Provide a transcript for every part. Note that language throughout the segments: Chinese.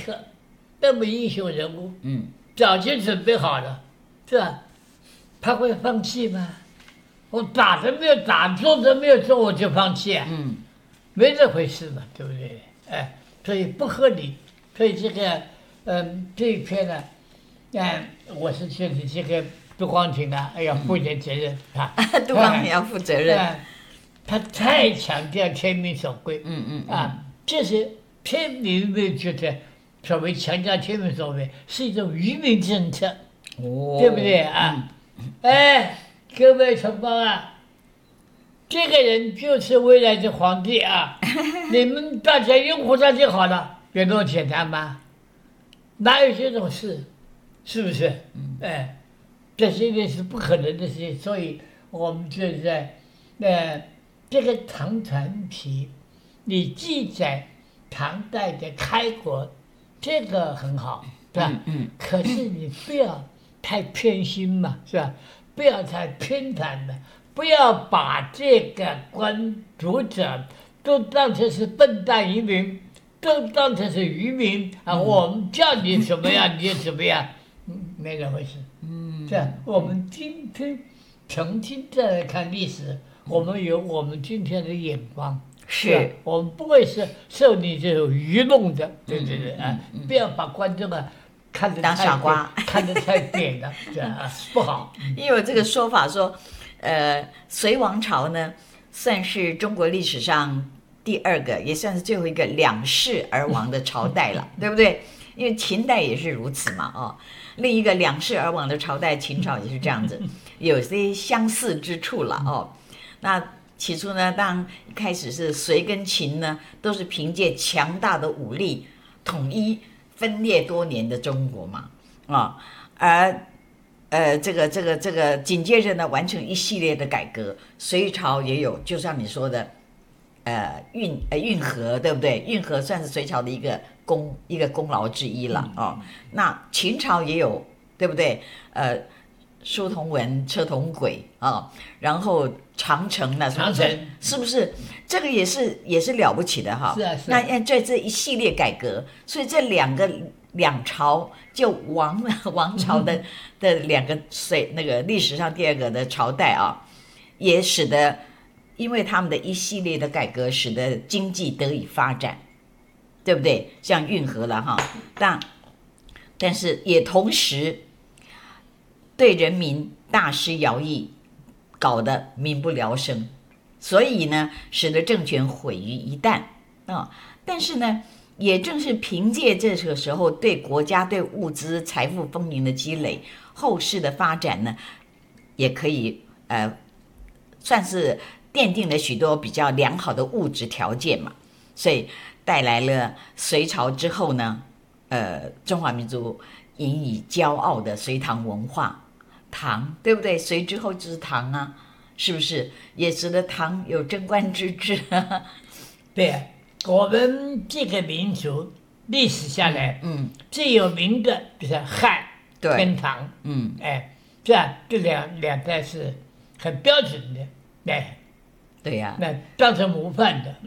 克，那么英雄人物，早就准备好了，是吧？他会放弃吗？我打都没有打，做都没有做，我就放弃啊？没这回事嘛，对不对？哎，所以不合理。所以这个，这一篇呢，我是觉得这个杜光庭啊，要负点责任啊。 杜光庭要负责任。 他太强调天命所归，这些天民有没有觉得所谓强调天命所归是一种愚民政策，对不对啊？各位同胞啊，这个人就是未来的皇帝啊，你们大家拥护他就好了，有那么简单吗？哪有这种事？是不是？这些呢是不可能的事情，所以我们就在这个唐传奇，你记载唐代的开国，这个很好，是吧？可是你不要太偏心嘛，是吧？不要太偏袒了，不要把这个读者都当成是笨蛋愚民，都当成是愚民啊！我们叫你怎么样你就怎么样，没那回事。这样我们今天重新再来看历史。我们有我们今天的眼光， 是我们不会是受你这种愚弄的，对对对啊！不要把观众啊看得当傻瓜， 看得太扁了，这样不好。 因为有这个说法说，隋王朝呢算是中国历史上第二个，也算是最后一个两世而亡的朝代了，对不对？因为秦代也是如此嘛，另一个两世而亡的朝代秦朝也是这样子，有些相似之处了那起初呢，当一开始是隋跟秦呢，都是凭借强大的武力统一分裂多年的中国嘛，而这个紧接着呢，完成一系列的改革。隋朝也有，就像你说的，运河，对不对？运河算是隋朝的一个功劳之一了那秦朝也有，对不对？书同文，车同轨然后长城呢？ 长城是不是？这个也是了不起的哈。 是啊。 那在这一系列改革，所以这两朝就王朝的两个那个历史上第二个的朝代也使得因为他们的一系列的改革，使得经济得以发展，对不对？像运河了但是也同时对人民大施徭役，搞得民不聊生，所以呢，使得政权毁于一旦但是呢，也正是凭借这个时候对国家对物资财富丰盈的积累，后世的发展呢，也可以算是奠定了许多比较良好的物质条件嘛，所以带来了隋朝之后呢，中华民族引以骄傲的隋唐文化。唐对不对？隋之后就是唐啊，是不是？也使得唐有贞观之治对，我们这个民族历史下来，最有名的就是汉跟唐，这样这两代是很标准的， 对呀， 那当成模范的，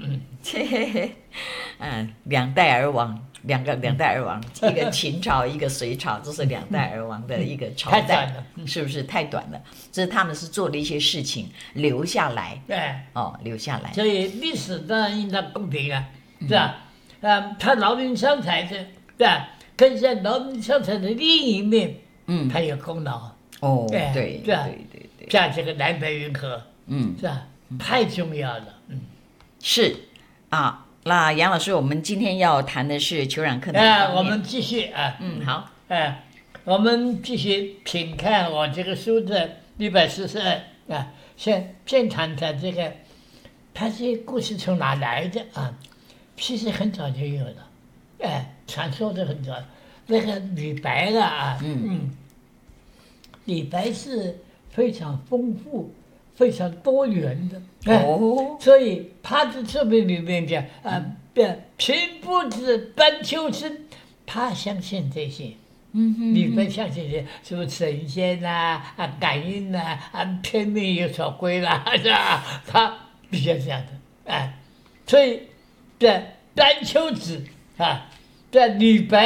两代而亡。两代而亡，一个秦朝，一个隋朝，这是两代而亡的一个朝代， 太短了， 是不是太短了？这是他们是做了一些事情留下来，留下来。 所以历史当然应当公平是吧？他劳民伤财的，对吧？可是在劳民伤财的另一面，他有功劳。 对， 像这个南北运河，是吧？太重要了， 是啊。那杨老师，我们今天要谈的是酋壤课的我们继续好， 我们继续，请看我这个书的142先谈谈这个，他这些故事从哪来的其实很早就有了，传说的很早。那个李白李白是非常丰富、非常多元的。所以他的作品里面讲平不知斑丘声，他相信这些，李白相信这些什么神仙感应天命有所归是吧？他比较这样的所以这斑丘子在李白